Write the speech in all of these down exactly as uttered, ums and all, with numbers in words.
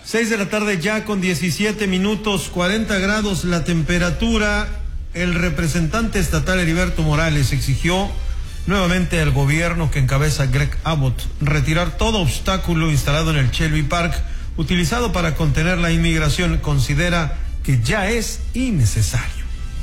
Seis de la tarde ya con diecisiete minutos, cuarenta grados la temperatura. El representante estatal Heriberto Morales exigió nuevamente al gobierno que encabeza Greg Abbott retirar todo obstáculo instalado en el Shelby Park utilizado para contener la inmigración. Considera que ya es innecesario.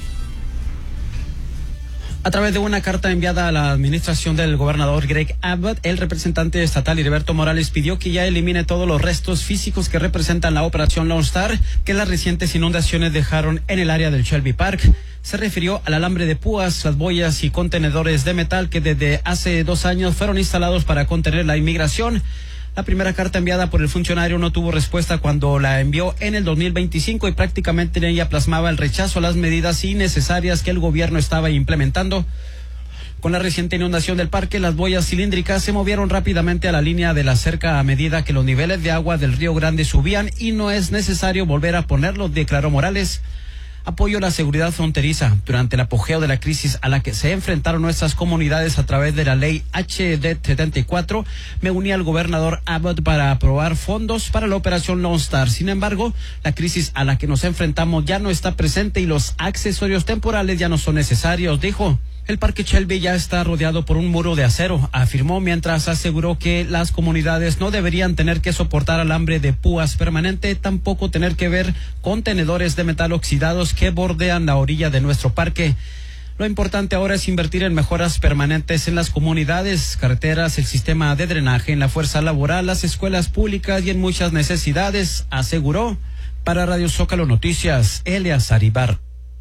A través de una carta enviada a la administración del gobernador Greg Abbott, el representante estatal Heriberto Morales pidió que ya elimine todos los restos físicos que representan la operación Lone Star que las recientes inundaciones dejaron en el área del Shelby Park. Se refirió al alambre de púas, las boyas y contenedores de metal que desde hace dos años fueron instalados para contener la inmigración. La primera carta enviada por el funcionario no tuvo respuesta cuando la envió en el dos mil veinticinco y prácticamente en ella plasmaba el rechazo a las medidas innecesarias que el gobierno estaba implementando. Con la reciente inundación del parque, las boyas cilíndricas se movieron rápidamente a la línea de la cerca a medida que los niveles de agua del Río Grande subían y no es necesario volver a ponerlo, declaró Morales. Apoyo a la seguridad fronteriza. Durante el apogeo de la crisis a la que se enfrentaron nuestras comunidades a través de la ley H D setenta y cuatro, me uní al gobernador Abbott para aprobar fondos para la operación Lone Star. Sin embargo, la crisis a la que nos enfrentamos ya no está presente y los accesorios temporales ya no son necesarios, dijo. El parque Shelby ya está rodeado por un muro de acero, afirmó, mientras aseguró que las comunidades no deberían tener que soportar alambre de púas permanente, tampoco tener que ver contenedores de metal oxidados que bordean la orilla de nuestro parque. Lo importante ahora es invertir en mejoras permanentes en las comunidades, carreteras, el sistema de drenaje, en la fuerza laboral, las escuelas públicas y en muchas necesidades, aseguró. Para Radio Zócalo Noticias, Elias Aribar.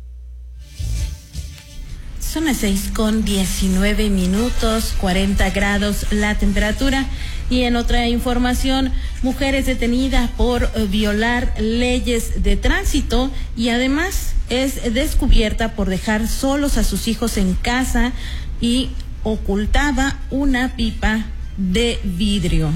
Son las seis con diecinueve minutos, cuarenta grados la temperatura. Y en otra información, mujeres detenidas por violar leyes de tránsito y además es descubierta por dejar solos a sus hijos en casa y ocultaba una pipa de vidrio.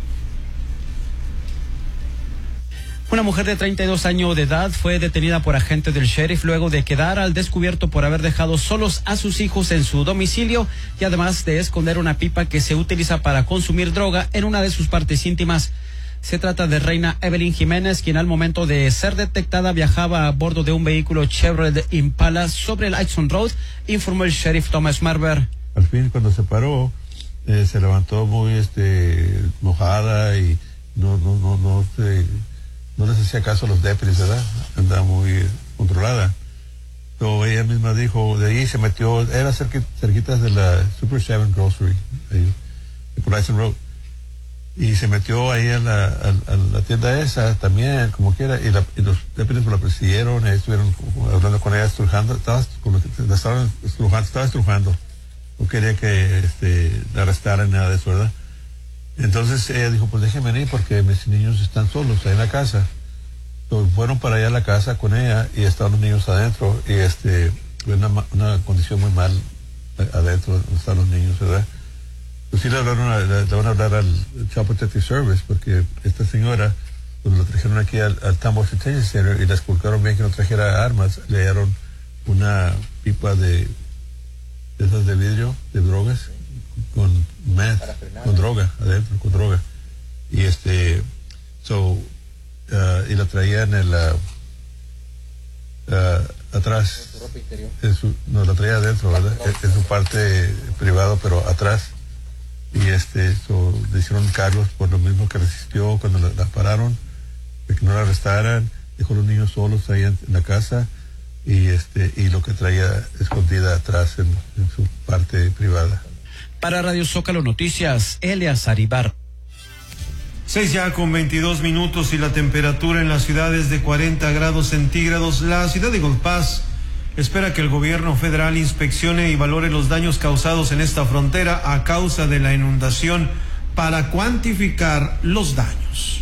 Una mujer de treinta y dos años de edad fue detenida por agentes del sheriff luego de quedar al descubierto por haber dejado solos a sus hijos en su domicilio y además de esconder una pipa que se utiliza para consumir droga en una de sus partes íntimas. Se trata de Reina Evelyn Jiménez, quien al momento de ser detectada viajaba a bordo de un vehículo Chevrolet Impala sobre el Hudson Road, informó el sheriff Thomas Marber. Al fin, cuando se paró, eh, se levantó muy este mojada y no, no, no, no se... no les hacía caso a los deputies, ¿verdad? Andaba muy controlada. Pero ella misma dijo, de ahí se metió, era cerqui, cerquitas de la Super Seven Grocery, ahí, por Hudson Road. Y se metió ahí a la, a, a la tienda esa también, como quiera, y, la, y los deputies la persiguieron, ahí estuvieron hablando con ella, estrujando, estaba, la estaban estrujando, estaba estrujando. No quería que este, la arrestaran, nada de eso, ¿verdad? Entonces ella dijo, pues déjenme ir porque mis niños están solos ahí en la casa. Entonces, fueron para allá a la casa con ella y estaban los niños adentro y este, una, una condición muy mal adentro donde están los niños, ¿verdad? Pues sí le, hablaron a, le, le van a hablar al Child Protective Service porque esta señora, cuando la trajeron aquí al, al Tambo Detention Center y la esculcaron bien que no trajera armas, le dieron una pipa de, de esas de vidrio, de drogas, con meth, con droga adentro, con droga y este so uh, y la traía en el uh, uh, atrás ¿En su ropa interior? En su, no, la traía adentro, ¿verdad? En, en su parte privado, pero atrás y este so, le hicieron cargos por lo mismo que resistió cuando la, la pararon, de que no la arrestaran, dejó a los niños solos ahí en, en la casa y este y lo que traía escondida atrás en, en su parte privada. Para Radio Zócalo Noticias, Elias Aribar. Seis ya con veintidós minutos y la temperatura en la ciudad es de cuarenta grados centígrados. La ciudad de Eagle Pass espera que el gobierno federal inspeccione y valore los daños causados en esta frontera a causa de la inundación para cuantificar los daños.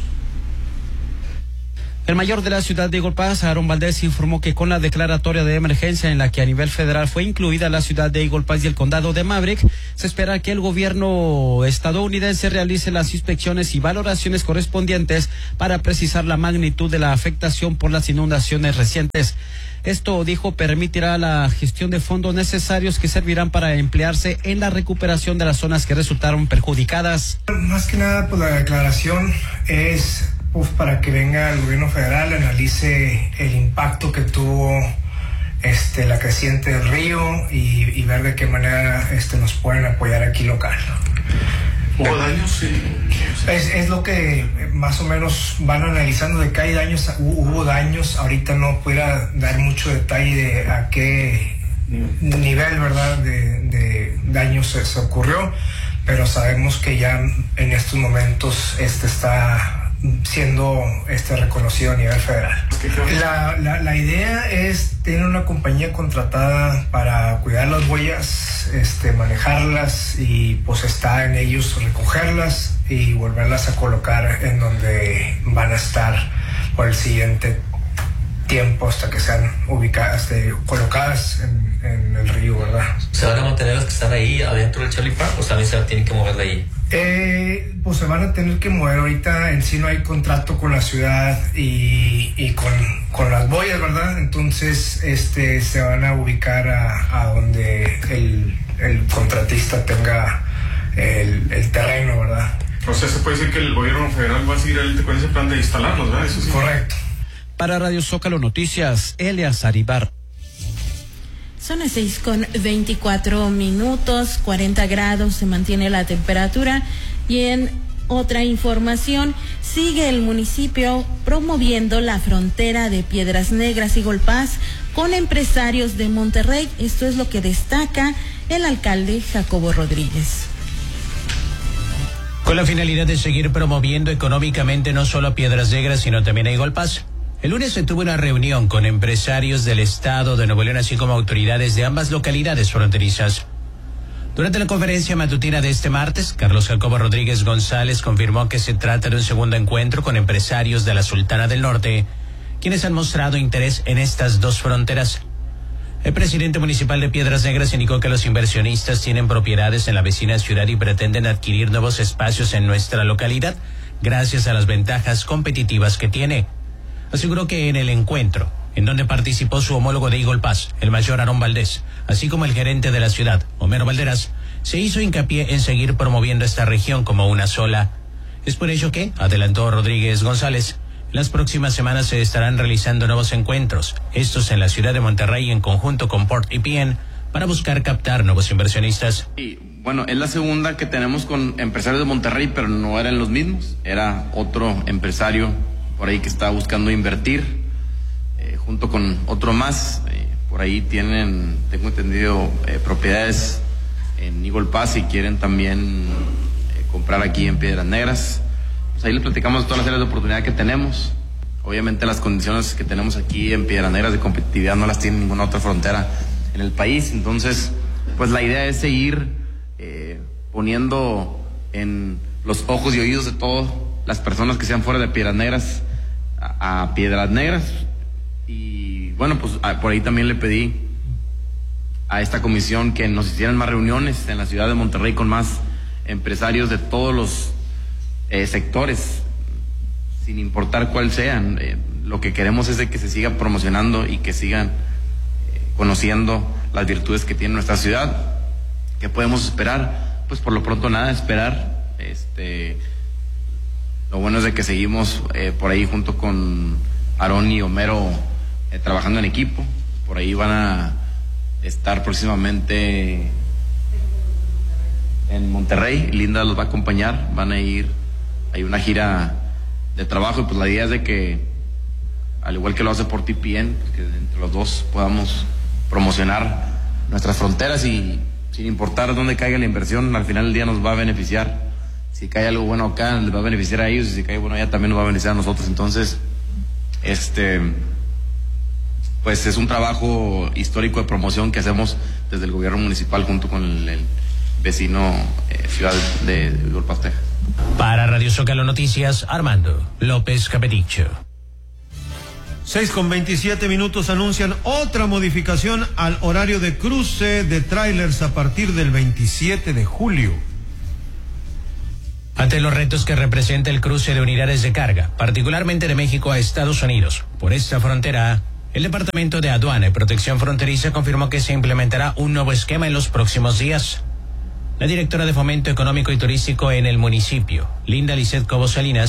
El mayor de la ciudad de Eagle Pass, Aaron Valdés, informó que con la declaratoria de emergencia en la que a nivel federal fue incluida la ciudad de Eagle Pass y el condado de Maverick, se espera que el gobierno estadounidense realice las inspecciones y valoraciones correspondientes para precisar la magnitud de la afectación por las inundaciones recientes. Esto, dijo, permitirá la gestión de fondos necesarios que servirán para emplearse en la recuperación de las zonas que resultaron perjudicadas. Más que nada, pues la declaración es uf, para que venga el gobierno federal, analice el impacto que tuvo este, la creciente del río y, y ver de qué manera este, nos pueden apoyar aquí local. ¿Hubo daños? Sí. Es, es lo que más o menos van analizando, de que hay daños, hubo daños. Ahorita no pudiera dar mucho detalle de a qué nivel, ¿verdad?, de, de daños se, se ocurrió, pero sabemos que ya en estos momentos este está siendo este reconocido a nivel federal. La, la, la idea es tener una compañía contratada para cuidar las huellas, este, manejarlas, y pues está en ellos recogerlas y volverlas a colocar en donde van a estar por el siguiente tiempo hasta que sean ubicadas, este, colocadas en, en el río, ¿verdad? ¿Se van a mantener las que están ahí adentro del Charlie Park o también se tienen que mover de ahí? Eh, pues se van a tener que mover. Ahorita en sí no hay contrato con la ciudad y, y con, con las boyas, ¿verdad? Entonces este, se van a ubicar a, a donde el, el contratista tenga el, el terreno, ¿verdad? O sea, se puede decir que el gobierno federal va a seguir adelante con ese plan de instalarlos, ¿verdad? Eso sí. Correcto. Para Radio Zócalo Noticias, Elias Aribar. Son las seis con veinticuatro minutos, cuarenta grados se mantiene la temperatura. Y en otra información, sigue el municipio promoviendo la frontera de Piedras Negras y Golpaz con empresarios de Monterrey. Esto es lo que destaca el alcalde Jacobo Rodríguez. Con la finalidad de seguir promoviendo económicamente no solo a Piedras Negras, sino también a Igolpaz. El lunes se tuvo una reunión con empresarios del estado de Nuevo León, así como autoridades de ambas localidades fronterizas. Durante la conferencia matutina de este martes, Carlos Jacobo Rodríguez González confirmó que se trata de un segundo encuentro con empresarios de la Sultana del Norte, quienes han mostrado interés en estas dos fronteras. El presidente municipal de Piedras Negras indicó que los inversionistas tienen propiedades en la vecina ciudad y pretenden adquirir nuevos espacios en nuestra localidad, gracias a las ventajas competitivas que tiene. Aseguró que en el encuentro, en donde participó su homólogo de Igolpaz, el mayor Aarón Valdés, así como el gerente de la ciudad, Homero Valderas, se hizo hincapié en seguir promoviendo esta región como una sola. Es por ello que, adelantó Rodríguez González, en las próximas semanas se estarán realizando nuevos encuentros, estos en la ciudad de Monterrey en conjunto con Port E P N, para buscar captar nuevos inversionistas. Y bueno, es la segunda que tenemos con empresarios de Monterrey, pero no eran los mismos, era otro empresario por ahí que está buscando invertir, eh, junto con otro más. Eh, por ahí tienen, tengo entendido, eh, propiedades en Igolpaz y quieren también eh, comprar aquí en Piedras Negras. Pues ahí les platicamos todas las áreas de oportunidad que tenemos. Obviamente las condiciones que tenemos aquí en Piedras Negras de competitividad no las tiene ninguna otra frontera en el país. Entonces, pues la idea es seguir eh, poniendo en los ojos y oídos de todas las personas que sean fuera de Piedras Negras a, a Piedras Negras. Y bueno, pues a, por ahí también le pedí a esta comisión que nos hicieran más reuniones en la ciudad de Monterrey con más empresarios de todos los eh, sectores, sin importar cuál sean. Eh, lo que queremos es de que se siga promocionando y que sigan eh, conociendo las virtudes que tiene nuestra ciudad. ¿Qué podemos esperar? Pues por lo pronto nada, esperar. Este, lo bueno es de que seguimos eh, por ahí junto con Aarón y Homero eh, trabajando en equipo. Por ahí van a estar próximamente en Monterrey. Linda los va a acompañar, van a ir, hay una gira de trabajo, y pues la idea es de que, al igual que lo hace por T P N, que entre los dos podamos promocionar nuestras fronteras, y sin importar dónde caiga la inversión, al final del día nos va a beneficiar. Si cae algo bueno acá, les va a beneficiar a ellos, y si cae bueno allá, también nos va a beneficiar a nosotros. Entonces, este, pues es un trabajo histórico de promoción que hacemos desde el gobierno municipal junto con el, el vecino eh, ciudad de, de Igolpaz, Texas. Para Radio Zócalo Noticias, Armando López Capedicho. seis con veintisiete minutos. Anuncian otra modificación al horario de cruce de tráilers a partir del veintisiete de julio. Ante los retos que representa el cruce de unidades de carga, particularmente de México a Estados Unidos, por esta frontera, el Departamento de Aduana y Protección Fronteriza confirmó que se implementará un nuevo esquema en los próximos días. La directora de Fomento Económico y Turístico en el municipio, Linda Lisset Cobo Salinas,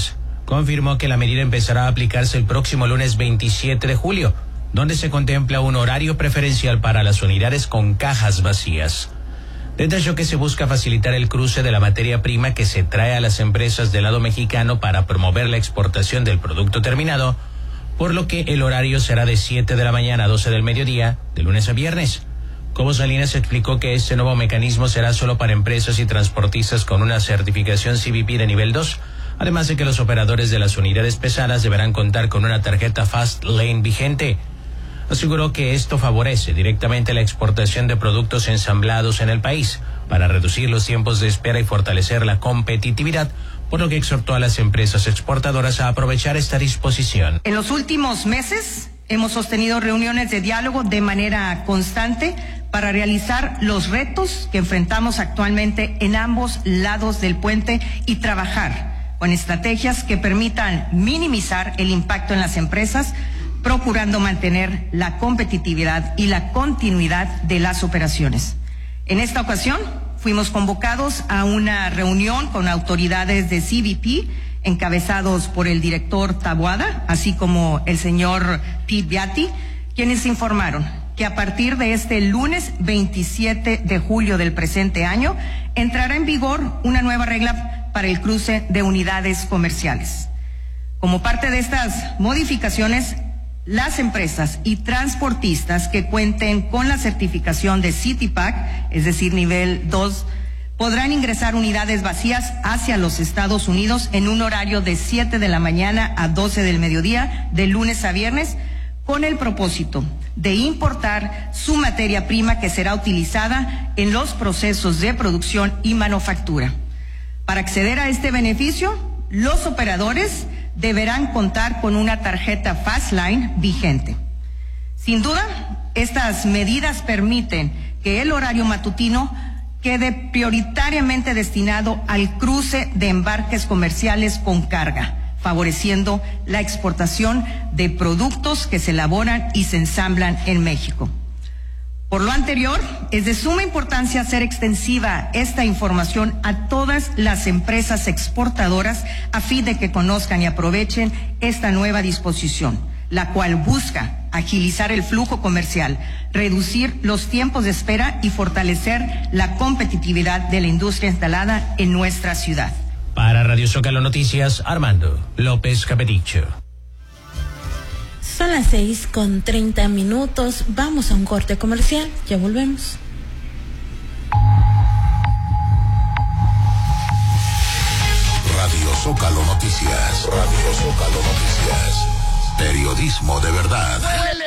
confirmó que la medida empezará a aplicarse el próximo lunes veintisiete de julio, donde se contempla un horario preferencial para las unidades con cajas vacías. Detalló que se busca facilitar el cruce de la materia prima que se trae a las empresas del lado mexicano para promover la exportación del producto terminado, por lo que el horario será de siete de la mañana a doce del mediodía, de lunes a viernes. Cobo Salinas explicó que este nuevo mecanismo será solo para empresas y transportistas con una certificación C B P de nivel dos, además de que los operadores de las unidades pesadas deberán contar con una tarjeta Fast Lane vigente. Aseguró que esto favorece directamente la exportación de productos ensamblados en el país para reducir los tiempos de espera y fortalecer la competitividad, por lo que exhortó a las empresas exportadoras a aprovechar esta disposición. En los últimos meses hemos sostenido reuniones de diálogo de manera constante para realizar los retos que enfrentamos actualmente en ambos lados del puente y trabajar con estrategias que permitan minimizar el impacto en las empresas, procurando mantener la competitividad y la continuidad de las operaciones. En esta ocasión, fuimos convocados a una reunión con autoridades de C B P, encabezados por el director Taboada, así como el señor Pete Beatty, quienes informaron que a partir de este lunes veintisiete de julio del presente año, entrará en vigor una nueva regla para el cruce de unidades comerciales. Como parte de estas modificaciones, las empresas y transportistas que cuenten con la certificación de CITIPAC, es decir, nivel dos, podrán ingresar unidades vacías hacia los Estados Unidos en un horario de siete de la mañana a doce del mediodía, de lunes a viernes, con el propósito de importar su materia prima que será utilizada en los procesos de producción y manufactura. Para acceder a este beneficio, los operadores deberán contar con una tarjeta Fastline vigente. Sin duda, estas medidas permiten que el horario matutino quede prioritariamente destinado al cruce de embarques comerciales con carga, favoreciendo la exportación de productos que se elaboran y se ensamblan en México. Por lo anterior, es de suma importancia hacer extensiva esta información a todas las empresas exportadoras a fin de que conozcan y aprovechen esta nueva disposición, la cual busca agilizar el flujo comercial, reducir los tiempos de espera y fortalecer la competitividad de la industria instalada en nuestra ciudad. Para Radio Zócalo Noticias, Armando López Capedicho. Son las seis con treinta minutos. Vamos a un corte comercial. Ya volvemos. Radio Zócalo Noticias. Radio Zócalo Noticias. Periodismo de verdad.